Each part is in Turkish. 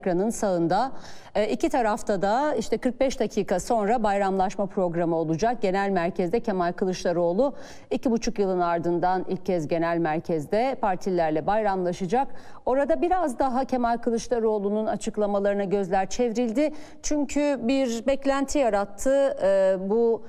Ekranın sağında. İki tarafta da işte 45 dakika sonra bayramlaşma programı olacak. Genel merkezde Kemal Kılıçdaroğlu 2,5 yılın ardından ilk kez genel merkezde partililerle bayramlaşacak. Orada biraz daha Kemal Kılıçdaroğlu'nun açıklamalarına gözler çevrildi. Çünkü bir beklenti yarattı bu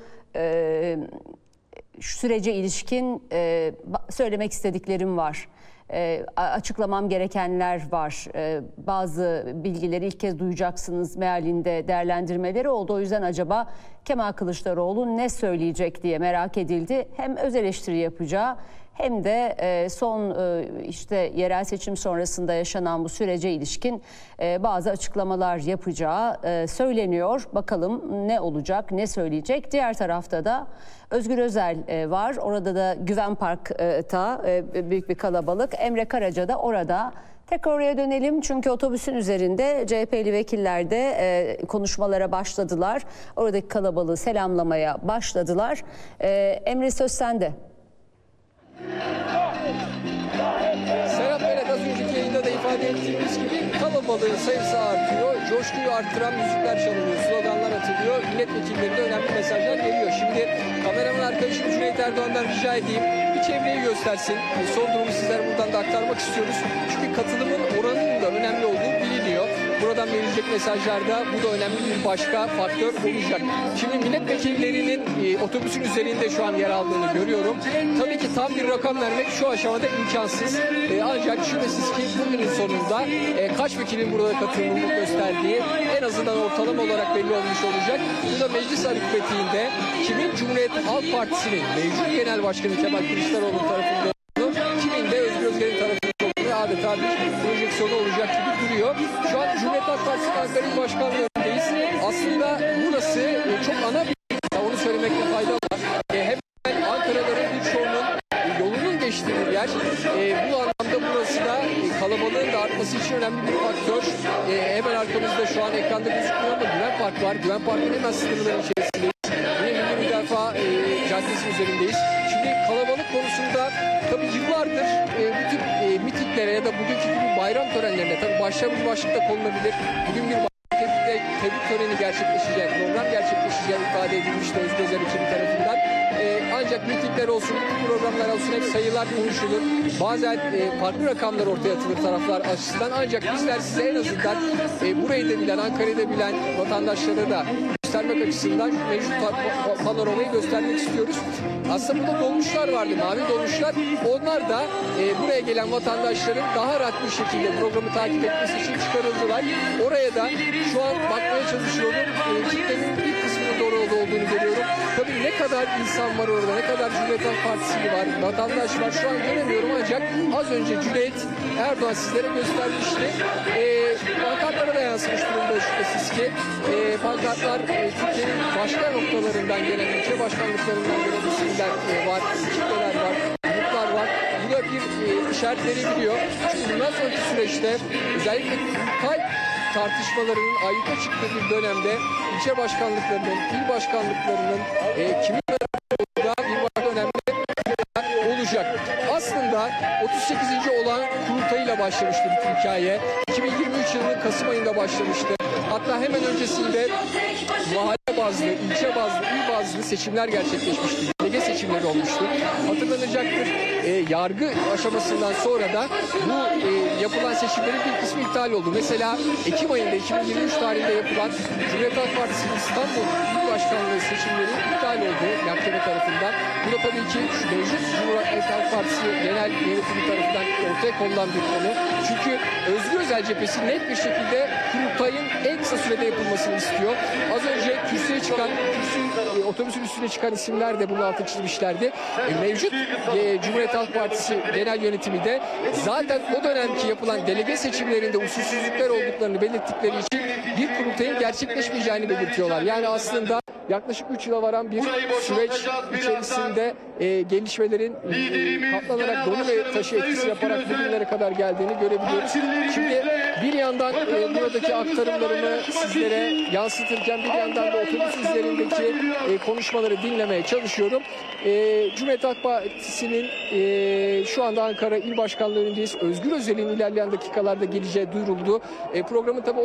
sürece ilişkin söylemek istediklerim var. Açıklamam gerekenler var. Bazı bilgileri ilk kez duyacaksınız mealinde değerlendirmeleri oldu. O yüzden acaba Kemal Kılıçdaroğlu ne söyleyecek diye merak edildi. Hem öz eleştiri yapacağı hem de son işte yerel seçim sonrasında yaşanan bu sürece ilişkin bazı açıklamalar yapacağı söyleniyor. Bakalım ne olacak, ne söyleyecek. Diğer tarafta da Özgür Özel var. Orada da Güven Park'ta büyük bir kalabalık. Emre Karaca da orada. Tekrar oraya dönelim çünkü otobüsün üzerinde CHP'li vekiller de konuşmalara başladılar. Oradaki kalabalığı selamlamaya başladılar. Emre, söz sende. Serap, evet, az önceki yayında da ifade ettiğimiz gibi kalabalığın sayısı artıyor. Coşkuyu arttıran müzikler çalınıyor, sloganlar atılıyor. Milletvekillerine önemli mesajlar geliyor. Şimdi kameraman arkadaşım Cüneyt Erdoğan'dan rica edeyim bir çevreyi göstersin. Son durumu sizlere buradan da aktarmak istiyoruz. Çünkü katılımın oranının da önemli olduğu biliniyor. Buradan verilecek mesajlarda bu da önemli bir başka faktör olacak. Şimdi milletvekillerinin otobüsün üzerinde şu an yer aldığını görüyorum. Tabii ki tam bir rakam vermek şu aşamada imkansız. Ancak şüphesiz ki bugünün sonunda kaç vekilin burada katılımını gösterdiği en azından ortalama olarak belli olmuş olacak. Bu da meclis aritmetiğinde kimin Cumhuriyet Halk Partisi'nin mevcut genel başkanı Kemal Kılıçdaroğlu tarafında olduğunu, kimin de Özgür Özel'in tarafında olduğunu adeta bir projeksiyonu olacak gibi duruyor. Şu an Cumhuriyet Halk Partisi Ankara İl Başkanlığı'ndayız. Aslında burası çok ana bir, onu söylemekte fayda var. Hemen Ankara'ların birçoğunun yolunun geçtiği bir yer. Bu anlamda burası da kalabalığın da artması için önemli bir faktör. Hemen arkamızda şu an ekranda gözükmüyor ama Güven Park var. Güven Park'ın hemen sınırların içerisindeyiz. Yine Milli Müdafaa Caddesi üzerindeyiz. Şimdi kalabalık konusunda tabii yıllardır bu tip mitinglere ya da bugünkü gibi bayram törenlerine tabii başlıkta konulabilir. Bugün bir tebrik töreni gerçekleşeceği, program gerçekleşeceği ifade edilmişti Özgür Özel ekibi tarafından. Ancak mitingler olsun, programlar olsun hep sayılar konuşulur. Bazen farklı rakamlar ortaya atılır taraflar açısından. Ancak bizler size en azından burayı da bilen, Ankara'yı da bilen vatandaşlara da göstermek açısından mevcut panoramayı göstermek istiyoruz. Aslında burada dolmuşlar vardı, mavi dolmuşlar. Onlar da buraya gelen vatandaşların daha rahat bir şekilde programı takip etmesi için çıkarıldılar. Oraya da şu an bakmaya çalışıyorum. Kitlenin bir kısmının doğru olduğunu görüyorum. Tabii ne kadar insan var orada, ne kadar Cumhuriyet Halk Partisi var, vatandaş var şu an göremiyorum ancak az önce Cüneyt Erdoğan sizlere göstermişti. Pankartlara da yansımış durumda şüphesiz ki. Pankartlar Türkiye'nin başka noktalarından gelen, ilçe başkanlıklarından gelen isimler var, kitleler var, gruplar var. Bu da bir işaret verebiliyor. Çünkü bundan sonraki süreçte özellikle tartışmalarının ayyuka çıktığı bir dönemde ilçe başkanlıklarının, il başkanlıklarının kimin olduğu bir başka önemli olacak. Aslında 38. olan kurultayıyla başlamıştı bütün hikaye. 2023 yılının Kasım ayında başlamıştı. Hatta hemen öncesinde mahalle bazlı, ilçe bazlı, il bazlı seçimler gerçekleşmişti. Delege seçimleri olmuştu. Hatırlanacaktır. Yargı aşamasından sonra da bu yapılan seçimlerin bir kısmı iptal oldu. Mesela Ekim ayında 2023 tarihinde yapılan Cumhuriyet Halk Partisi İstanbul İl Başkanlığı seçimleri iptal oldu mahkeme tarafından. Bu da tabii ki mevcut Cumhuriyet Halk Partisi genel yönetimi tarafından ortaya konulan bir konu. Çünkü Özgür Özel cephesi net bir şekilde kurultayın en kısa sürede yapılmasını istiyor. Az önce kürsüye çıkan, otobüsün üstüne çıkan isimler de bunun altını çizmişlerdi. Mevcut Cumhuriyet Halk Partisi genel yönetimi de zaten o dönemki yapılan delege seçimlerinde usulsüzlükler olduklarını belirttikleri için bir kurultayın gerçekleşmeyeceğini belirtiyorlar. Yani aslında yaklaşık 3 yıla varan bir süreç içerisinde gelişmelerin katlanarak dolu ve taşı etkisi yaparak bugünlere kadar geldiğini görebiliyoruz. Şimdi bir yandan buradaki aktarımlarımı sizlere yansıtırken bir yandan da otobüs üzerindeki konuşmaları dinlemeye çalışıyorum. Cumhuriyet Halk Partisi'nin şu anda Ankara İl Başkanlığı önündeyiz. Özgür Özel'in ilerleyen dakikalarda geleceği duyuruldu. Programın tabii